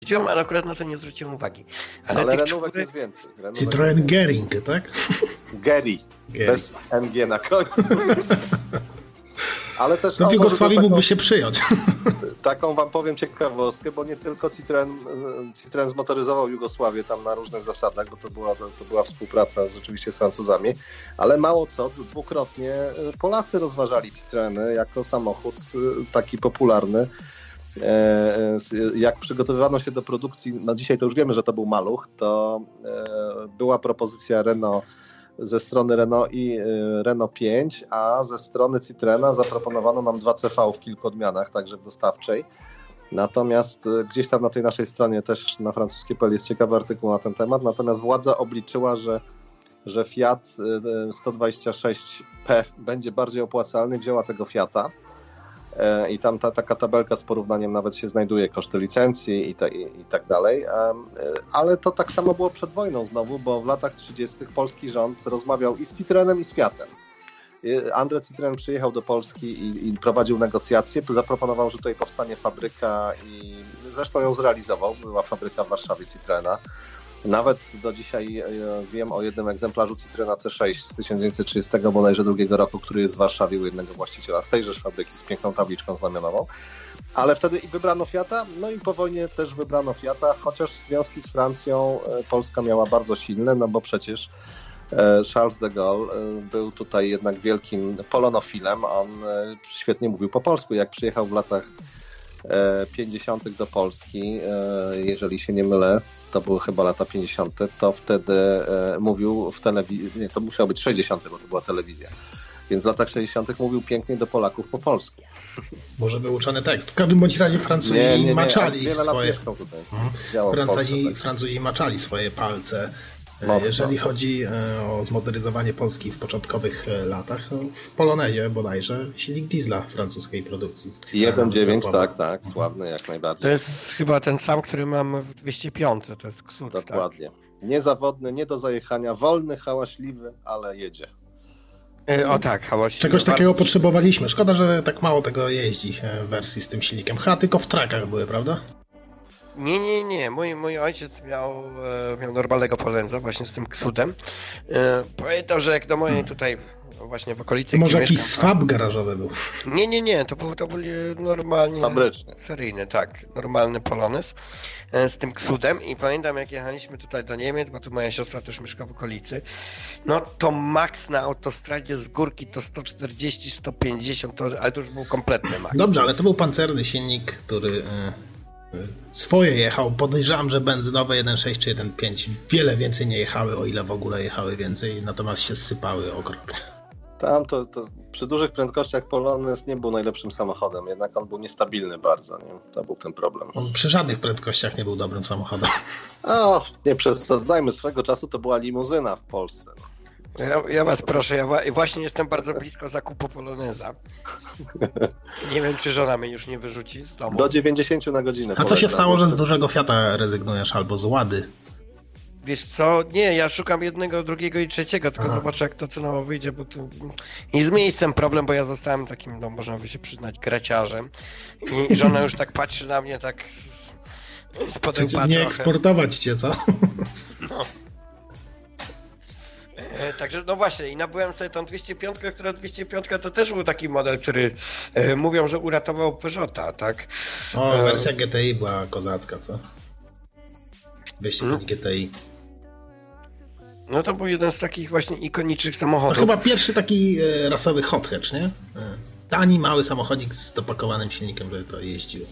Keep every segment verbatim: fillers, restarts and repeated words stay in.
jeździłem, ale akurat na to nie zwróciłem uwagi. Ale, ale renówek czwórek... jest więcej. Citroen Gering, tak? Geri, bez M G na końcu. Ale też do w Jugosławii taką, mógłby się przyjąć. Taką wam powiem ciekawostkę, bo nie tylko Citroen, Citroen zmotoryzował Jugosławię tam na różnych zasadach, bo to była, to była współpraca z, rzeczywiście z Francuzami, ale mało co, dwukrotnie Polacy rozważali Citroeny jako samochód taki popularny. Jak przygotowywano się do produkcji, no dzisiaj to już wiemy, że to był maluch, to była propozycja Renault ze strony Renault i Renault pięć, a ze strony Citroena zaproponowano nam dwa C V w kilku odmianach, także w dostawczej. Natomiast gdzieś tam na tej naszej stronie też na francuskie kropka p l jest ciekawy artykuł na ten temat, natomiast władza obliczyła, że, że Fiat sto dwadzieścia sześć P będzie bardziej opłacalny, wzięła tego Fiata i tam ta, taka tabelka z porównaniem nawet się znajduje, koszty licencji i, te, i, i tak dalej, ale to tak samo było przed wojną znowu, bo w latach trzydziestych polski rząd rozmawiał i z Citroenem i z Fiatem. André Citroen przyjechał do Polski i, i prowadził negocjacje, zaproponował, że tutaj powstanie fabryka i zresztą ją zrealizował, była fabryka w Warszawie Citroena. Nawet do dzisiaj wiem o jednym egzemplarzu Citroena C sześć z tysiąc dziewięćset trzydziestego bodajże drugiego roku, który jest w Warszawie u jednego właściciela z tejżeż fabryki z piękną tabliczką znamionową. Ale wtedy i wybrano Fiata, no i po wojnie też wybrano Fiata, chociaż związki z Francją Polska miała bardzo silne, no bo przecież Charles de Gaulle był tutaj jednak wielkim polonofilem, on świetnie mówił po polsku, jak przyjechał w latach pięćdziesiątych do Polski, jeżeli się nie mylę, to były chyba lata pięćdziesiąte, to wtedy mówił w telewizji, nie, to musiało być sześćdziesiąte, bo to była telewizja, więc w latach sześćdziesiątych mówił pięknie do Polaków po polsku. Może był uczony tekst. W każdym bądź razie Francuzi nie, nie, nie, maczali swoje... Francuzi, w Francuzi maczali swoje palce. Mocno. Jeżeli chodzi o zmotoryzowanie Polski w początkowych latach, w Polonezie bodajże silnik diesla francuskiej produkcji. jeden dziewięć, tak, tak, sławny jak najbardziej. To jest chyba ten sam, który mam w dwieście pięć, to jest Ksut. Dokładnie. Tak? Niezawodny, nie do zajechania, wolny, hałaśliwy, ale jedzie. O tak, hałaśliwy. Czegoś takiego potrzebowaliśmy. Szkoda, że tak mało tego jeździ w wersji z tym silnikiem. Chyba tylko w trackach były, prawda? Nie, nie, nie. Mój, mój ojciec miał, miał normalnego Polenza właśnie z tym Ksudem. Pamiętam, że jak do mojej tutaj właśnie w okolicy... Może jakiś swap garażowy był? Nie, nie, nie. To był, to był normalnie... Fabryczny. Seryjny, tak. Normalny Polonez z tym Ksudem i pamiętam, jak jechaliśmy tutaj do Niemiec, bo tu moja siostra też mieszka w okolicy, no to maks na autostradzie z górki to sto czterdzieści, sto pięćdziesiąt, to, ale to już był kompletny maks. Dobrze, ale to był pancerny silnik, który... swoje jechał. Podejrzewam, że benzynowe jeden sześć czy jeden pięć wiele więcej nie jechały, o ile w ogóle jechały więcej, natomiast się sypały okropnie. Tam to, to przy dużych prędkościach Polonez nie był najlepszym samochodem, jednak on był niestabilny bardzo, nie? To był ten problem. On przy żadnych prędkościach nie był dobrym samochodem. O, nie przesadzajmy, swego czasu to była limuzyna w Polsce. Ja, ja was proszę, ja właśnie jestem bardzo blisko zakupu Poloneza. Nie wiem, czy żona mnie już nie wyrzuci z domu. Do dziewięćdziesiąt na godzinę. A co się stało, że z dużego Fiata rezygnujesz albo z Łady? Wiesz co, nie, ja szukam jednego, drugiego i trzeciego, tylko Aha. zobaczę, jak to cenowo wyjdzie, bo to i z miejscem problem, bo ja zostałem takim, no można by się przyznać, greciarzem i żona już tak patrzy na mnie tak z podełpa nie trochę. Eksportować cię, co? No. Także no właśnie i nabyłem sobie tą dwieście pięć, która dwieście pięć to też był taki model, który e, mówią, że uratował Peugeota, tak? O, wersja G T I była kozacka, co? dwieście pięć hmm. G T I. No to był jeden z takich właśnie ikonicznych samochodów. To chyba pierwszy taki e, rasowy hot hatch, nie? E, tani, mały samochodzik z dopakowanym silnikiem, żeby to jeździł.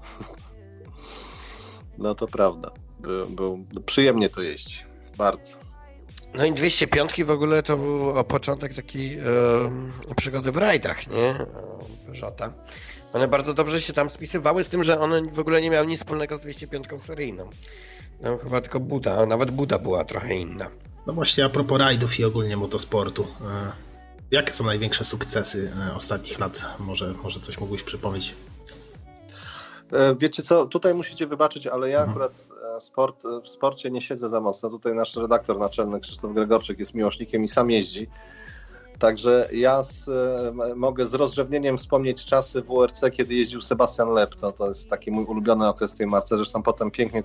No to prawda. Był, był, przyjemnie to jeździ. Bardzo. No i dwieście pięć w ogóle to był początek takiej e, przygody w rajdach, nie? Peugeota. One bardzo dobrze się tam spisywały, z tym, że one w ogóle nie miały nic wspólnego z dwieście pięć seryjną. No chyba tylko Buda, a nawet Buda była trochę inna. No właśnie, a propos rajdów i ogólnie motosportu. E, jakie są największe sukcesy e, ostatnich lat? Może, może coś mógłbyś przypomnieć? Wiecie co, tutaj musicie wybaczyć, ale ja akurat sport, w sporcie nie siedzę za mocno. Tutaj nasz redaktor naczelny Krzysztof Gregorczyk jest miłośnikiem i sam jeździ. Także ja z, mogę z rozrzewnieniem wspomnieć czasy W R C, kiedy jeździł Sebastian Loeb. To, to jest taki mój ulubiony okres tej marce. Zresztą potem pięknie to